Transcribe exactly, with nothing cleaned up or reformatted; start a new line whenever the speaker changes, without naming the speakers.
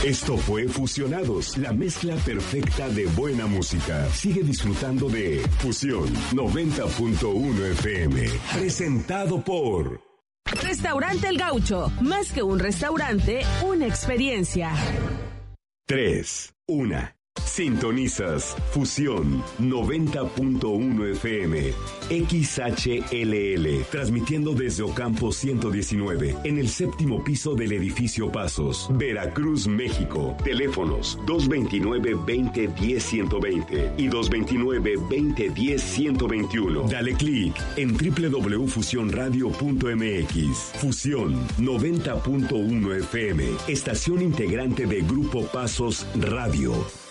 Esto fue Fusionados, la mezcla perfecta de buena música. Sigue disfrutando de Fusión noventa punto uno F M. Presentado por
Restaurante El Gaucho. Más que un restaurante, una experiencia.
tres, uno. Sintonizas Fusión noventa punto uno F M, X H L L, transmitiendo desde Ocampo ciento diecinueve, en el séptimo piso del edificio Pasos, Veracruz, México. Teléfonos dos veintinueve, veinte, diez, ciento veinte y dos veintinueve, veinte, diez, ciento veintiuno. Dale clic en doble u doble u doble u punto fusión radio punto m x. Fusión noventa punto uno F M, estación integrante de Grupo Pasos Radio.